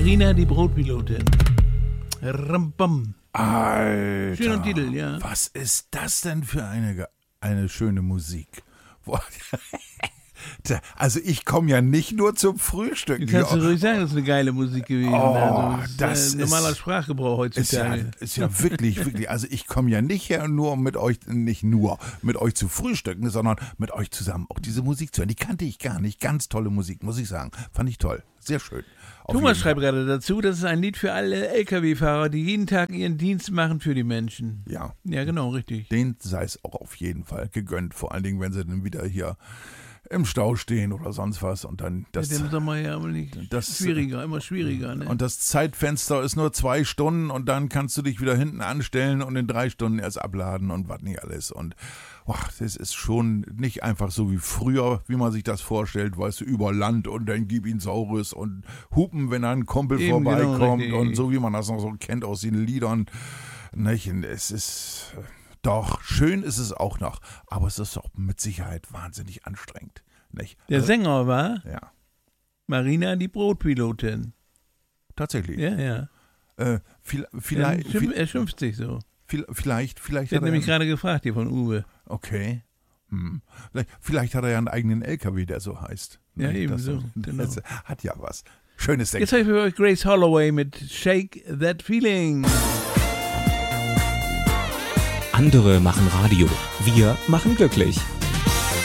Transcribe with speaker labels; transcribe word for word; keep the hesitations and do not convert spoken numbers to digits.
Speaker 1: Marina, die Brotpilotin. Rambam.
Speaker 2: Alter.
Speaker 1: Schöner Titel, ja.
Speaker 2: Was ist das denn für eine, eine schöne Musik? Boah. Also ich komme ja nicht nur zum Frühstück.
Speaker 1: Du kannst du ruhig sagen, das ist eine geile Musik gewesen.
Speaker 2: Oh,
Speaker 1: also, das,
Speaker 2: das
Speaker 1: ist
Speaker 2: ist
Speaker 1: normaler Sprachgebrauch heutzutage.
Speaker 2: Ist ja, ist ja wirklich, wirklich. Also ich komme ja nicht her, nur um mit euch, nicht nur mit euch zu frühstücken, sondern mit euch zusammen auch diese Musik zu hören. Die kannte ich gar nicht. Ganz tolle Musik, muss ich sagen. Fand ich toll. Sehr schön. Auf
Speaker 1: Thomas schreibt gerade dazu, das ist ein Lied für alle L K W-Fahrer, die jeden Tag ihren Dienst machen für die Menschen.
Speaker 2: Ja.
Speaker 1: Ja, genau, richtig.
Speaker 2: Denen sei es auch auf jeden Fall gegönnt. Vor allen Dingen, wenn sie dann wieder hier im Stau stehen oder sonst was und dann das
Speaker 1: Mit dem Sommer ja aber nicht
Speaker 2: das,
Speaker 1: schwieriger, immer schwieriger. Ne?
Speaker 2: Und das Zeitfenster ist nur zwei Stunden und dann kannst du dich wieder hinten anstellen und in drei Stunden erst abladen und was nicht alles. Und boah, das ist schon nicht einfach so wie früher, wie man sich das vorstellt, weißt du, über Land und dann gib ihn Saures und hupen, wenn ein Kumpel
Speaker 1: Eben,
Speaker 2: vorbeikommt
Speaker 1: genau,
Speaker 2: und so wie man das noch so kennt aus den Liedern. Nicht? Und es ist doch, schön ist es auch noch, aber es ist doch mit Sicherheit wahnsinnig anstrengend. Nicht?
Speaker 1: Der
Speaker 2: also,
Speaker 1: Sänger war
Speaker 2: ja.
Speaker 1: Marina, die Brotpilotin.
Speaker 2: Tatsächlich.
Speaker 1: Ja, ja.
Speaker 2: Äh, viel, vielleicht,
Speaker 1: er, schimpf, er schimpft sich so.
Speaker 2: viel, vielleicht, vielleicht.
Speaker 1: Ich hätte
Speaker 2: hat er
Speaker 1: nämlich
Speaker 2: einen,
Speaker 1: gerade gefragt hier von Uwe.
Speaker 2: Okay. Hm. Vielleicht, vielleicht hat er ja einen eigenen L K W, der so heißt.
Speaker 1: Ja,
Speaker 2: Nicht?
Speaker 1: eben
Speaker 2: das,
Speaker 1: so. Genau.
Speaker 2: Das hat ja was. Schönes Ding.
Speaker 1: Jetzt habe ich für euch Grace Holloway mit Shake That Feeling.
Speaker 3: Andere machen Radio. Wir machen glücklich.